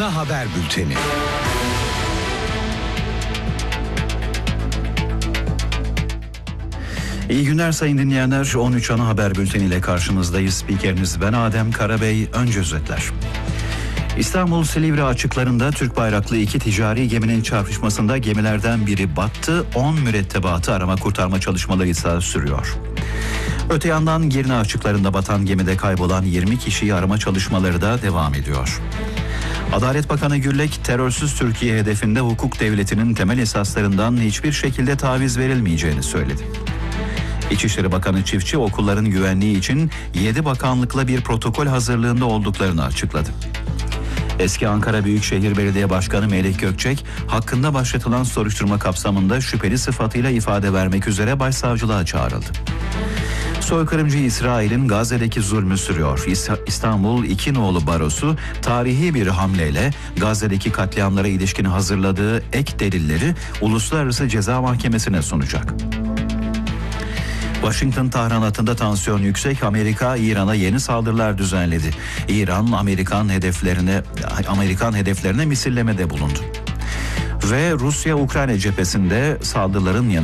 Ana Haber Bülteni. İyi günler sayın dinleyenler. 13 Ana Haber Bülteni ile karşınızdayız. Spikeriniz ben Adem Karabey. Önce özetler. İstanbul Silivri açıklarında Türk bayraklı 2 ticari geminin çarpışmasında gemilerden biri battı. 10 mürettebatı arama kurtarma çalışmaları ise sürüyor. Öte yandan Girne açıklarında batan gemide kaybolan 20 kişiyi arama çalışmaları da devam ediyor. Adalet Bakanı Gürlek, terörsüz Türkiye hedefinde hukuk devletinin temel esaslarından hiçbir şekilde taviz verilmeyeceğini söyledi. İçişleri Bakanı Çiftçi, okulların güvenliği için 7 bakanlıkla bir protokol hazırlığında olduklarını açıkladı. Eski Ankara Büyükşehir Belediye Başkanı Melih Gökçek, hakkında başlatılan soruşturma kapsamında şüpheli sıfatıyla ifade vermek üzere başsavcılığa çağrıldı. Soykırımcı İsrail'in Gazze'deki zulmü sürüyor. İstanbul İki Nolu Barosu tarihi bir hamleyle Gazze'deki katliamlara ilişkin hazırladığı ek delilleri Uluslararası Ceza Mahkemesi'ne sunacak. Washington-Tahran hattında tansiyon yüksek. Amerika İran'a yeni saldırılar düzenledi. İran Amerikan hedeflerine misillemede bulundu. Ve Rusya Ukrayna cephesinde saldırıların yanı